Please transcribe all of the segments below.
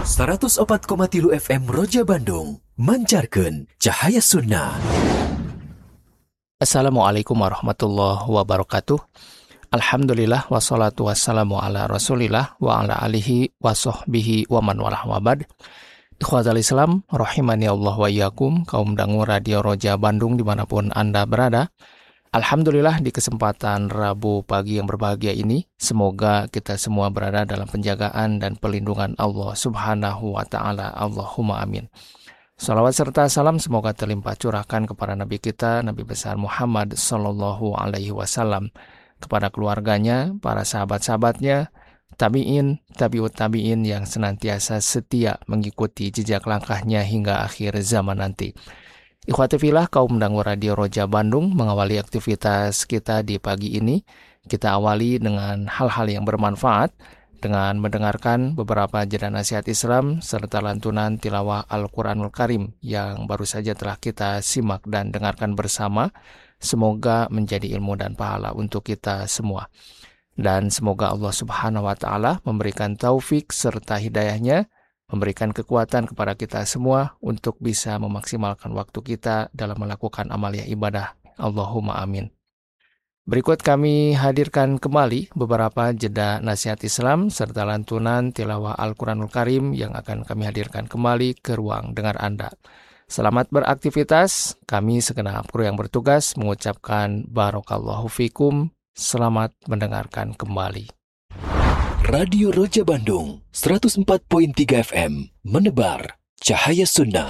104,3 FM Roja Bandung mancarkeun cahaya sunnah. Assalamualaikum warahmatullahi wabarakatuh. Alhamdulillah wassalatu wassalamu ala rasulillah wa ala alihi wa sahbihi wa man walah wabad. Ikhwatal Islam, rahimani Allah wa iyyakum, kaum dangu Radio Roja Bandung dimanapun Anda berada. Alhamdulillah di kesempatan Rabu pagi yang berbahagia ini, semoga kita semua berada dalam penjagaan dan pelindungan Allah Subhanahu wa Ta'ala. Allahumma amin. Salawat serta salam semoga terlimpah curahkan kepada Nabi kita, Nabi besar Muhammad Sallallahu Alaihi Wasallam, kepada keluarganya, para sahabat-sahabatnya, tabi'in, tabi'ut tabi'in yang senantiasa setia mengikuti jejak langkahnya hingga akhir zaman nanti. Ikhwati fillah, kaum dangu Radio Roja Bandung, mengawali aktivitas kita di pagi ini. Kita awali dengan hal-hal yang bermanfaat, dengan mendengarkan beberapa jeda nasihat Islam serta lantunan tilawah Al-Quranul Karim yang baru saja telah kita simak dan dengarkan bersama. Semoga menjadi ilmu dan pahala untuk kita semua. Dan semoga Allah Subhanahu wa Ta'ala memberikan taufik serta hidayahnya, memberikan kekuatan kepada kita semua untuk bisa memaksimalkan waktu kita dalam melakukan amaliyah ibadah. Allahumma amin. Berikut kami hadirkan kembali beberapa jeda nasihat Islam serta lantunan tilawah Al-Quranul Karim yang akan kami hadirkan kembali ke ruang dengar Anda. Selamat beraktivitas. Kami segenap kru yang bertugas mengucapkan barakallahu fikum. Selamat mendengarkan kembali. Radio Roja Bandung 104.3 FM menebar cahaya sunnah.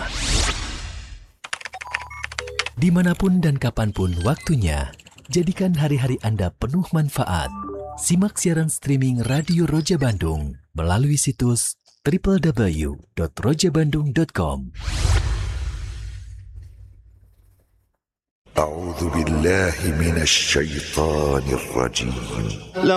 Dimanapun dan kapanpun waktunya, jadikan hari-hari Anda penuh manfaat. Simak siaran streaming Radio Roja Bandung melalui situs www.rojabandung.com. A'udzu billahi minasy syaithanir rajim.